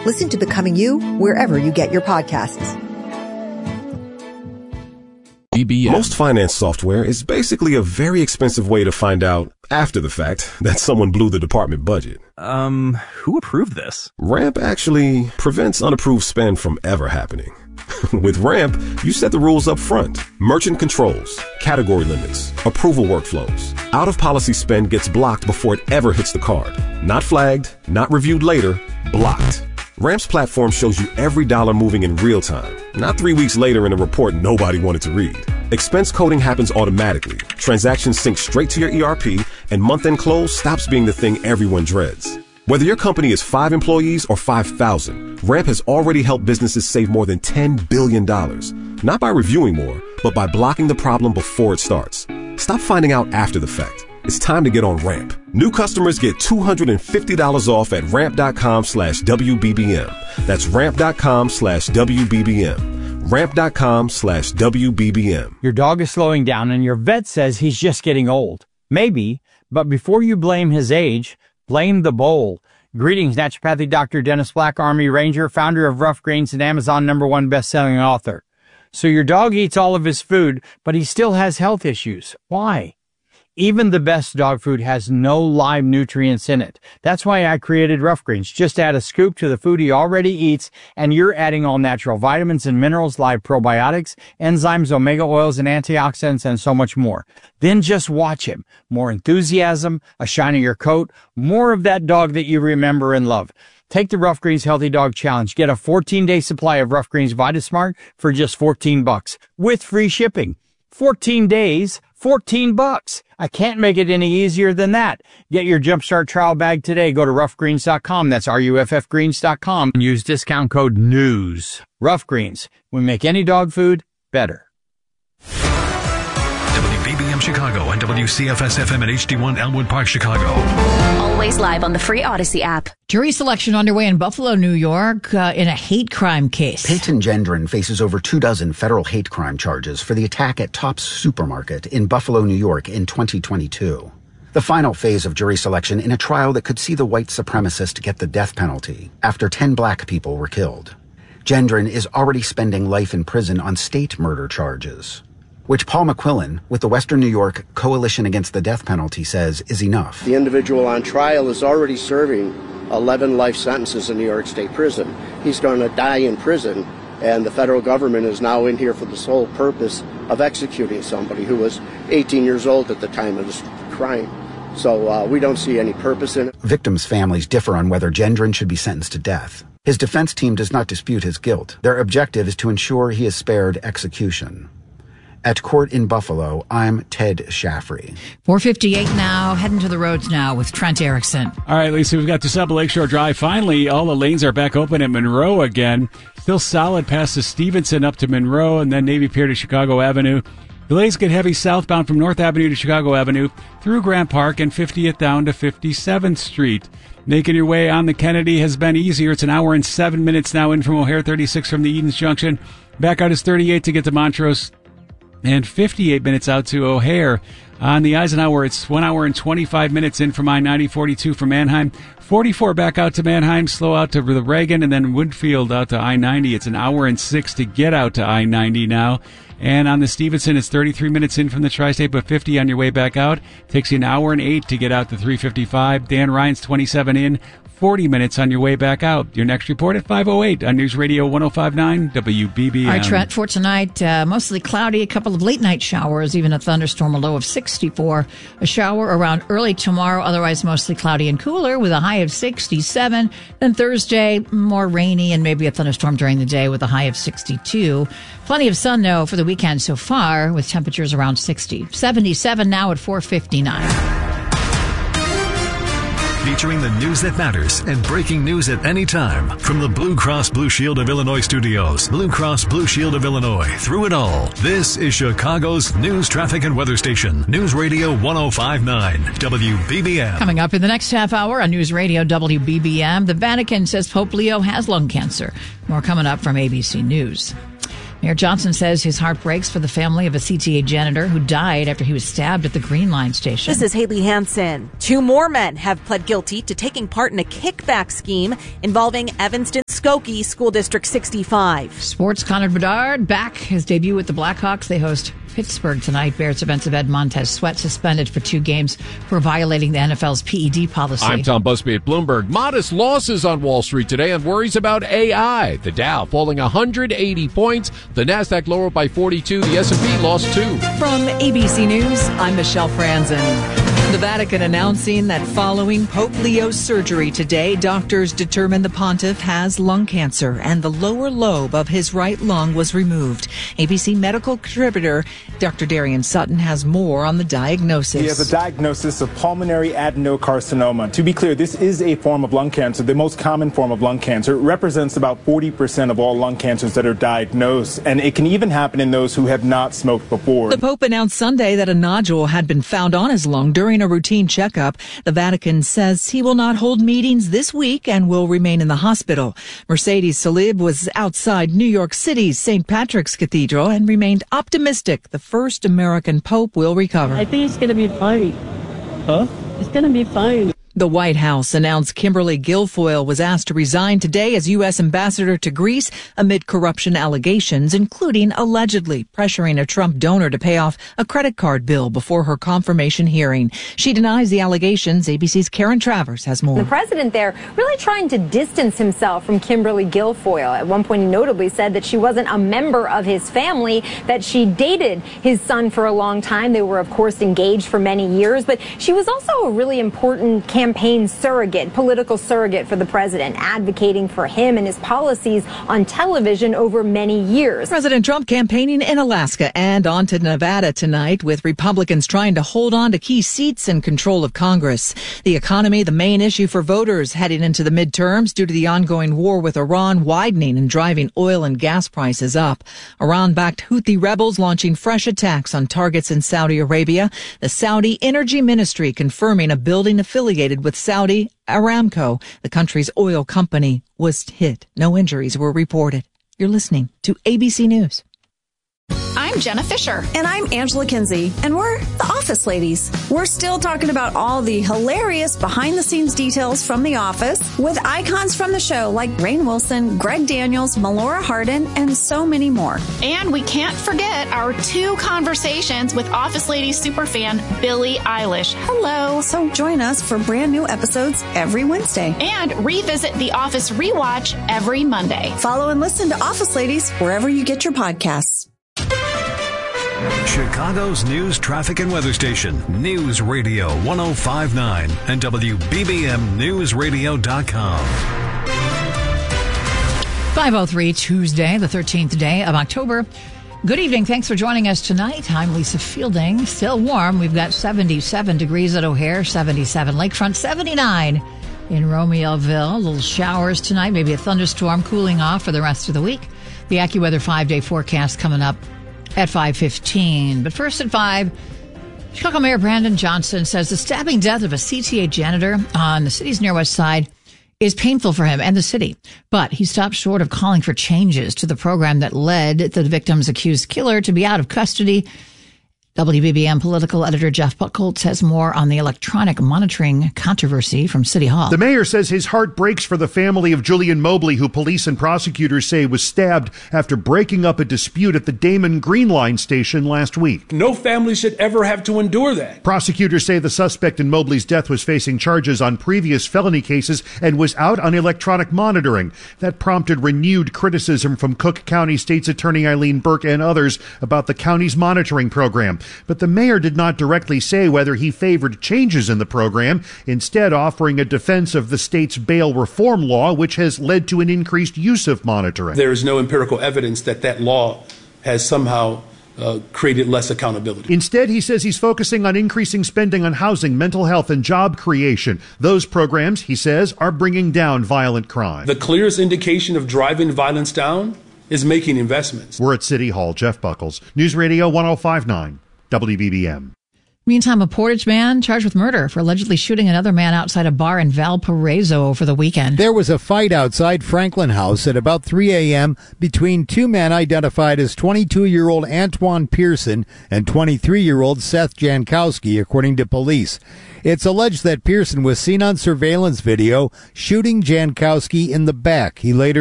Listen to Becoming You wherever you get your podcasts. Most finance software is basically a very expensive way to find out, after the fact, that someone blew the department budget. Who approved this? Ramp actually prevents unapproved spend from ever happening. With Ramp, you set the rules up front. Merchant controls, category limits, approval workflows. Out-of-policy spend gets blocked before it ever hits the card. Not flagged, not reviewed later, blocked. Ramp's platform shows you every dollar moving in real time, not 3 weeks later in a report nobody wanted to read. Expense coding happens automatically. Transactions sync straight to your ERP, and month-end close stops being the thing everyone dreads. Whether your company is 5 employees or 5,000, Ramp has already helped businesses save more than $10 billion. Not by reviewing more, but by blocking the problem before it starts. Stop finding out after the fact. It's time to get on Ramp. New customers get $250 off at ramp.com/WBBM. That's ramp.com/WBBM. ramp.com/WBBM. Your dog is slowing down and your vet says he's just getting old. Maybe, but before you blame his age, blame the bowl. Greetings, naturopathic Dr. Dennis Black, Army Ranger, founder of Rough Greens and Amazon #1 best-selling author. So your dog eats all of his food, but he still has health issues. Why? Even the best dog food has no live nutrients in it. That's why I created Rough Greens. Just add a scoop to the food he already eats, and you're adding all natural vitamins and minerals, live probiotics, enzymes, omega oils, and antioxidants, and so much more. Then just watch him. More enthusiasm, a shinier coat, more of that dog that you remember and love. Take the Rough Greens Healthy Dog Challenge. Get a 14-day supply of Rough Greens VitaSmart for just $14 with free shipping. 14 days, $14. I can't make it any easier than that. Get your Jumpstart trial bag today. Go to roughgreens.com. That's ruffgreens.com. And use discount code NEWS. Rough Greens. We make any dog food better. WBBM Chicago and WCFS-FM at HD1 Elmwood Park, Chicago. Always live on the free Odyssey app. Jury selection underway in Buffalo, New York, in a hate crime case. Peyton Gendron faces over 24 federal hate crime charges for the attack at Tops Supermarket in Buffalo, New York in 2022. The final phase of jury selection in a trial that could see the white supremacist get the death penalty after 10 black people were killed. Gendron is already spending life in prison on state murder charges, which Paul McQuillan, with the Western New York Coalition Against the Death Penalty, says is enough. The individual on trial is already serving 11 life sentences in New York State Prison. He's going to die in prison, and the federal government is now in here for the sole purpose of executing somebody who was 18 years old at the time of this crime. So we don't see any purpose in it. Victims' families differ on whether Gendron should be sentenced to death. His defense team does not dispute his guilt. Their objective is to ensure he is spared execution. At court in Buffalo, I'm Ted Shaffrey. 4:58 now, heading to the roads now with Trent Erickson. All right, Lisa, we've got DeSable Lakeshore Drive. Finally, all the lanes are back open at Monroe again. Still solid past the Stevenson up to Monroe and then Navy Pier to Chicago Avenue. Delays get heavy southbound from North Avenue to Chicago Avenue through Grant Park and 50th down to 57th Street. Making your way on the Kennedy has been easier. It's an hour and 7 minutes now in from O'Hare, 36 from the Edens Junction. Back out is 38 to get to Montrose, and 58 minutes out to O'Hare. On the Eisenhower, it's 1 hour and 25 minutes in from I-90, 42 from Manheim, 44 back out to Manheim, slow out to the Reagan, and then Woodfield out to I-90. It's an hour and 6 to get out to I-90 now. And on the Stevenson, it's 33 minutes in from the Tri-State, but 50 on your way back out. Takes you an hour and 8 to get out to 355. Dan Ryan's 27 in, 40 minutes on your way back out. Your next report at 5:08 on News Radio 105.9 WBBM. All right, Trent, for tonight, mostly cloudy, a couple of late-night showers, even a thunderstorm, a low of 64. A shower around early tomorrow, otherwise mostly cloudy and cooler with a high of 67. Then Thursday, more rainy and maybe a thunderstorm during the day with a high of 62. Plenty of sun, though, for the weekend so far with temperatures around 60. 77 now at 4:59. Featuring the news that matters and breaking news at any time. From the Blue Cross Blue Shield of Illinois studios, Blue Cross Blue Shield of Illinois, through it all. This is Chicago's news, traffic, and weather station. News Radio 105.9 WBBM. Coming up in the next half hour on News Radio WBBM, the Vatican says Pope Leo has lung cancer. More coming up from ABC News. Mayor Johnson says his heart breaks for the family of a CTA janitor who died after he was stabbed at the Green Line station. This is Haley Hansen. 2 more men have pled guilty to taking part in a kickback scheme involving Evanston School Skokie, School District 65. Sports, Connor Bedard back. His debut with the Blackhawks. They host Pittsburgh tonight. Bears defensive end Montez Sweat suspended for 2 games for violating the NFL's PED policy. I'm Tom Busby at Bloomberg. Modest losses on Wall Street today on worries about AI. The Dow falling 180 points. The Nasdaq lower by 42. The S&P lost 2. From ABC News, I'm Michelle Franzen. The Vatican announcing that following Pope Leo's surgery today, doctors determined the pontiff has lung cancer and the lower lobe of his right lung was removed. ABC medical contributor Dr. Darian Sutton has more on the diagnosis. He has a diagnosis of pulmonary adenocarcinoma. To be clear, this is a form of lung cancer, the most common form of lung cancer. It represents about 40% of all lung cancers that are diagnosed, and it can even happen in those who have not smoked before. The Pope announced Sunday that a nodule had been found on his lung during a routine checkup. The Vatican says he will not hold meetings this week and will remain in the hospital. Mercedes Salib was outside New York City's St. Patrick's Cathedral and remained optimistic the first American Pope will recover. I think it's going to be fine. Huh? It's going to be fine. The White House announced Kimberly Guilfoyle was asked to resign today as U.S. ambassador to Greece amid corruption allegations, including allegedly pressuring a Trump donor to pay off a credit card bill before her confirmation hearing. She denies the allegations. ABC's Karen Travers has more. The president there really trying to distance himself from Kimberly Guilfoyle. At one point, he notably said that she wasn't a member of his family, that she dated his son for a long time. They were, of course, engaged for many years, but she was also a really important campaign surrogate, political surrogate for the president, advocating for him and his policies on television over many years. President Trump campaigning in Alaska and on to Nevada tonight, with Republicans trying to hold on to key seats and control of Congress. The economy, the main issue for voters heading into the midterms due to the ongoing war with Iran widening and driving oil and gas prices up. Iran-backed Houthi rebels launching fresh attacks on targets in Saudi Arabia. The Saudi Energy Ministry confirming a building affiliated with Saudi Aramco, the country's oil company, was hit. No injuries were reported. You're listening to ABC News. I'm Jenna Fisher. And I'm Angela Kinsey. And we're the Office Ladies. We're still talking about all the hilarious behind-the-scenes details from The Office with icons from the show like Rainn Wilson, Greg Daniels, Melora Hardin, and so many more. And we can't forget our 2 conversations with Office Ladies superfan Billie Eilish. Hello. So join us for brand new episodes every Wednesday. And revisit The Office Rewatch every Monday. Follow and listen to Office Ladies wherever you get your podcasts. Chicago's news, traffic, and weather station, News Radio 105.9 and WBBMNewsRadio.com. 5:03 Tuesday, the 13th day of October. Good evening. Thanks for joining us tonight. I'm Lisa Fielding. Still warm. We've got 77 degrees at O'Hare, 77 Lakefront, 79 in Romeoville. Little showers tonight, maybe a thunderstorm cooling off for the rest of the week. The AccuWeather 5-day forecast coming up at 5:15. But first at 5, Chicago Mayor Brandon Johnson says the stabbing death of a CTA janitor on the city's near west side is painful for him and the city. But he stopped short of calling for changes to the program that led the victim's accused killer to be out of custody. WBBM political editor Jeff Buchholz has more on the electronic monitoring controversy from City Hall. The mayor says his heart breaks for the family of Julian Mobley, who police and prosecutors say was stabbed after breaking up a dispute at the Damon Green Line station last week. No family should ever have to endure that. Prosecutors say the suspect in Mobley's death was facing charges on previous felony cases and was out on electronic monitoring. That prompted renewed criticism from Cook County State's Attorney Eileen Burke and others about the county's monitoring program. But the mayor did not directly say whether he favored changes in the program, instead offering a defense of the state's bail reform law, which has led to an increased use of monitoring. There is no empirical evidence that that law has somehow created less accountability. Instead, he says he's focusing on increasing spending on housing, mental health, and job creation. Those programs, he says, are bringing down violent crime. The clearest indication of driving violence down is making investments. We're at City Hall. Jeff Buchholz, News Radio 105.9. WBBM. Meantime, a Portage man charged with murder for allegedly shooting another man outside a bar in Valparaiso over the weekend. There was a fight outside Franklin House at about 3 a.m. between 2 men identified as 22-year-old Antoine Pearson and 23-year-old Seth Jankowski, according to police. It's alleged that Pearson was seen on surveillance video shooting Jankowski in the back. He later